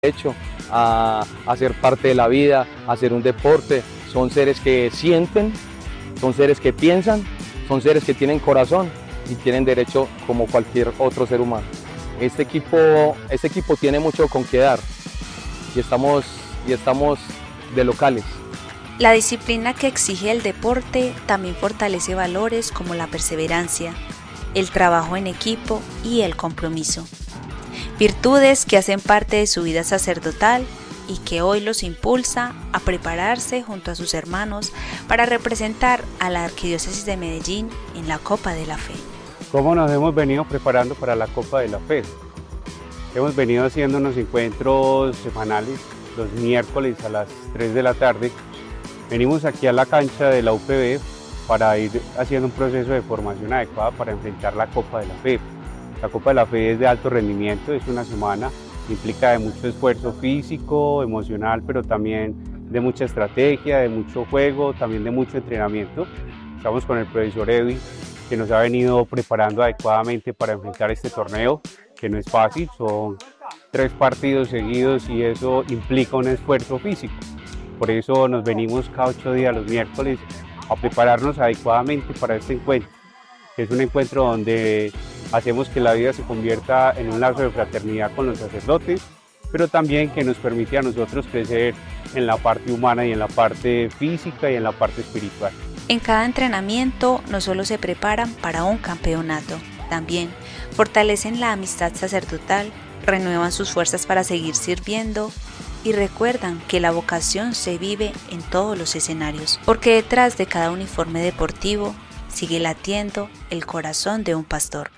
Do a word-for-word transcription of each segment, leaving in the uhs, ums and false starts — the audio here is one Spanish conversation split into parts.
derecho a, a ser parte de la vida, a hacer un deporte. Son seres que sienten, son seres que piensan, son seres que tienen corazón y tienen derecho como cualquier otro ser humano. Este equipo, este equipo tiene mucho con qué dar y estamos, y estamos de locales. La disciplina que exige el deporte también fortalece valores como la perseverancia, el trabajo en equipo y el compromiso. Virtudes que hacen parte de su vida sacerdotal y que hoy los impulsa a prepararse junto a sus hermanos para representar a la Arquidiócesis de Medellín en la Copa de la Fe. ¿Cómo nos hemos venido preparando para la Copa de la Fe? Hemos venido haciendo unos encuentros semanales los miércoles a las tres de la tarde. Venimos aquí a la cancha de la U P B para ir haciendo un proceso de formación adecuada para enfrentar la Copa de la Fe. La Copa de la Fe es de alto rendimiento, es una semana, implica de mucho esfuerzo físico, emocional, pero también de mucha estrategia, de mucho juego, también de mucho entrenamiento. Estamos con el profesor Edwin, que nos ha venido preparando adecuadamente para enfrentar este torneo, que no es fácil, son tres partidos seguidos y eso implica un esfuerzo físico. Por eso nos venimos cada ocho días los miércoles a prepararnos adecuadamente para este encuentro, que es un encuentro donde hacemos que la vida se convierta en un lazo de fraternidad con los sacerdotes, pero también que nos permite a nosotros crecer en la parte humana y en la parte física y en la parte espiritual. En cada entrenamiento no solo se preparan para un campeonato, también fortalecen la amistad sacerdotal, renuevan sus fuerzas para seguir sirviendo y recuerdan que la vocación se vive en todos los escenarios, porque detrás de cada uniforme deportivo sigue latiendo el corazón de un pastor.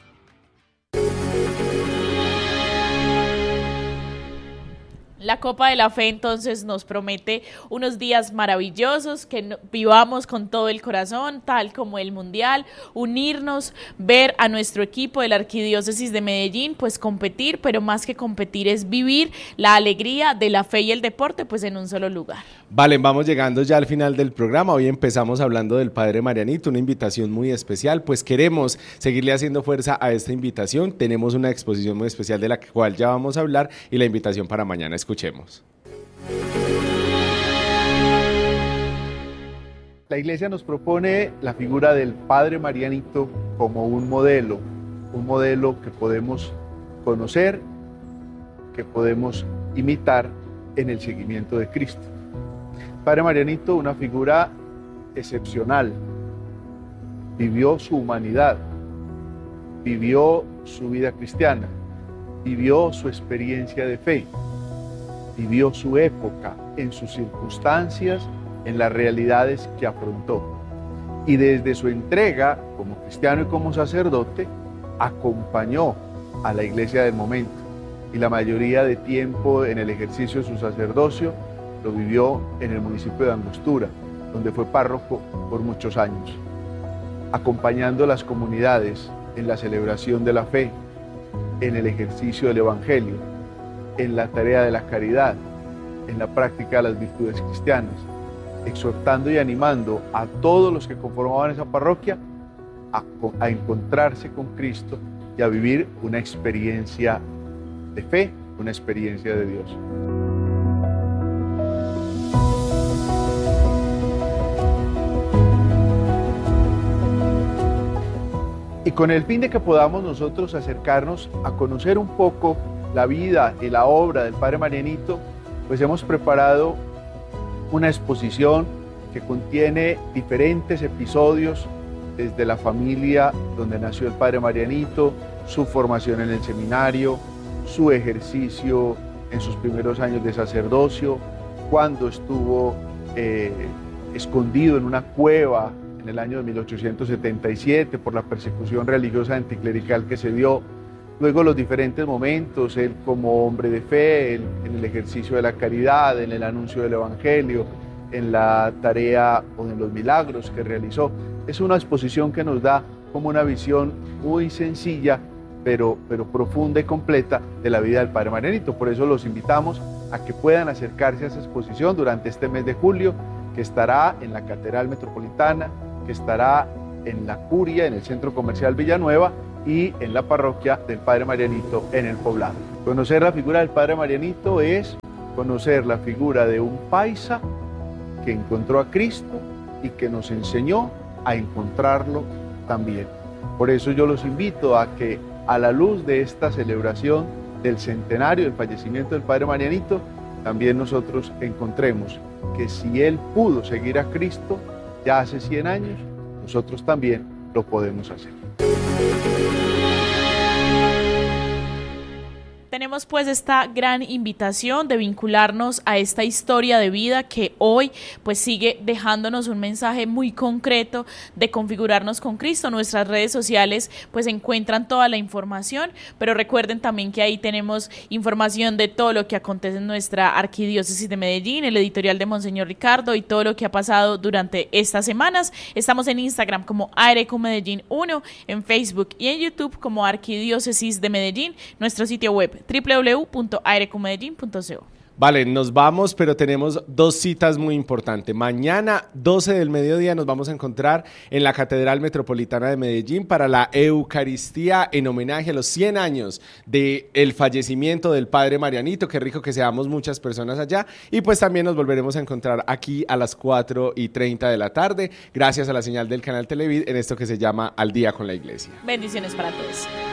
La Copa de la Fe entonces nos promete unos días maravillosos, que no, vivamos con todo el corazón, tal como el Mundial, unirnos, ver a nuestro equipo de la Arquidiócesis de Medellín, pues competir, pero más que competir es vivir la alegría de la fe y el deporte pues en un solo lugar. Vale, vamos llegando ya al final del programa. Hoy empezamos hablando del Padre Marianito, una invitación muy especial, pues queremos seguirle haciendo fuerza a esta invitación. Tenemos una exposición muy especial de la cual ya vamos a hablar y la invitación para mañana. Escuchemos. La Iglesia nos propone la figura del Padre Marianito como un modelo, un modelo que podemos conocer, que podemos imitar en el seguimiento de Cristo. Padre Marianito, una figura excepcional, vivió su humanidad, vivió su vida cristiana, vivió su experiencia de fe, vivió su época en sus circunstancias, en las realidades que afrontó. Y desde su entrega como cristiano y como sacerdote, acompañó a la iglesia del momento. Y la mayoría de tiempo en el ejercicio de su sacerdocio lo vivió en el municipio de Angostura, donde fue párroco por muchos años, acompañando a las comunidades en la celebración de la fe, en el ejercicio del evangelio, en la tarea de la caridad, en la práctica de las virtudes cristianas, exhortando y animando a todos los que conformaban esa parroquia a, a encontrarse con Cristo y a vivir una experiencia de fe, una experiencia de Dios. Y con el fin de que podamos nosotros acercarnos a conocer un poco la vida y la obra del Padre Marianito, pues hemos preparado una exposición que contiene diferentes episodios desde la familia donde nació el Padre Marianito, su formación en el seminario, su ejercicio en sus primeros años de sacerdocio, cuando estuvo eh, escondido en una cueva en el año de mil ochocientos setenta y siete por la persecución religiosa anticlerical que se dio. Luego los diferentes momentos, él como hombre de fe, él, en el ejercicio de la caridad, en el anuncio del evangelio, en la tarea o en los milagros que realizó. Es una exposición que nos da como una visión muy sencilla, pero, pero profunda y completa de la vida del Padre Marianito. Por eso los invitamos a que puedan acercarse a esa exposición durante este mes de julio, que estará en la Catedral Metropolitana, que estará en la Curia, en el Centro Comercial Villanueva, y en la parroquia del Padre Marianito en el Poblado. Conocer la figura del Padre Marianito es conocer la figura de un paisa que encontró a Cristo y que nos enseñó a encontrarlo también. Por eso yo los invito a que, a la luz de esta celebración del centenario del fallecimiento del Padre Marianito, también nosotros encontremos que si Él pudo seguir a Cristo ya hace cien años, nosotros también lo podemos hacer. Tenemos pues esta gran invitación de vincularnos a esta historia de vida que hoy pues sigue dejándonos un mensaje muy concreto de configurarnos con Cristo. Nuestras redes sociales pues encuentran toda la información, pero recuerden también que ahí tenemos información de todo lo que acontece en nuestra Arquidiócesis de Medellín, el editorial de Monseñor Ricardo y todo lo que ha pasado durante estas semanas. Estamos en Instagram como A R Q Medellín uno, en Facebook y en YouTube como Arquidiócesis de Medellín, nuestro sitio web w w w punto a r q medellín punto co. Vale, nos vamos, pero tenemos dos citas muy importantes. Mañana, doce del mediodía, nos vamos a encontrar en la Catedral Metropolitana de Medellín para la Eucaristía en homenaje a los cien años del fallecimiento del Padre Marianito. Qué rico que seamos muchas personas allá. Y pues también nos volveremos a encontrar aquí a las cuatro y treinta de la tarde, gracias a la señal del canal Televid, en esto que se llama Al Día con la Iglesia. Bendiciones para todos.